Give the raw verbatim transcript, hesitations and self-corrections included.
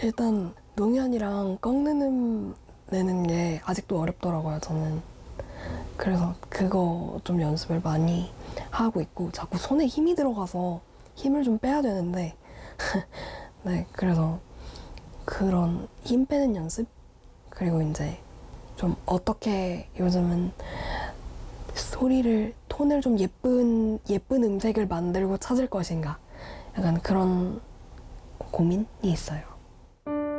일단 농연이랑 꺾는 음 내는 게 아직도 어렵더라고요, 저는. 그래서 그거 좀 연습을 많이 하고 있고, 자꾸 손에 힘이 들어가서 힘을 좀 빼야 되는데 네, 그래서 그런 힘 빼는 연습, 그리고 이제 좀 어떻게 요즘은 소리를, 톤을 좀 예쁜 예쁜 음색을 만들고 찾을 것인가, 약간 그런 고민이 있어요.